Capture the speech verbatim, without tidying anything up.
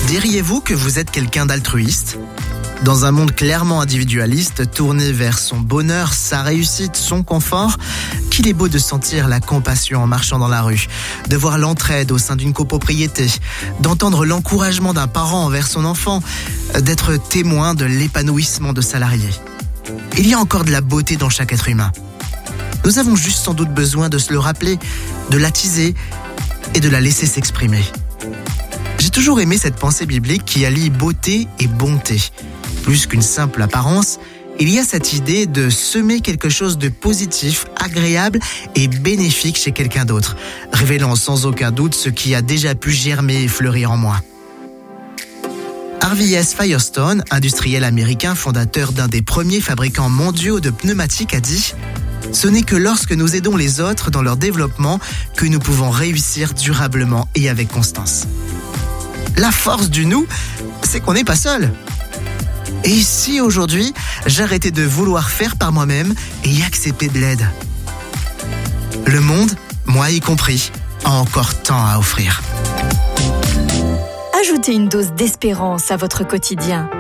Diriez-vous que vous êtes quelqu'un d'altruiste ? Dans un monde clairement individualiste, tourné vers son bonheur, sa réussite, son confort, qu'il est beau de sentir la compassion en marchant dans la rue, de voir l'entraide au sein d'une copropriété, d'entendre l'encouragement d'un parent envers son enfant, d'être témoin de l'épanouissement de salariés. Il y a encore de la beauté dans chaque être humain. Nous avons juste sans doute besoin de se le rappeler, de l'attiser et de la laisser s'exprimer. J'ai toujours aimé cette pensée biblique qui allie beauté et bonté. Plus qu'une simple apparence, il y a cette idée de semer quelque chose de positif, agréable et bénéfique chez quelqu'un d'autre, révélant sans aucun doute ce qui a déjà pu germer et fleurir en moi. Harvey S. Firestone, industriel américain fondateur d'un des premiers fabricants mondiaux de pneumatiques, a dit « Ce n'est que lorsque nous aidons les autres dans leur développement que nous pouvons réussir durablement et avec constance. » La force du nous, c'est qu'on n'est pas seul. Et si aujourd'hui, j'arrêtais de vouloir faire par moi-même et y accepter de l'aide ? Le monde, moi y compris, a encore tant à offrir. Ajoutez une dose d'espérance à votre quotidien.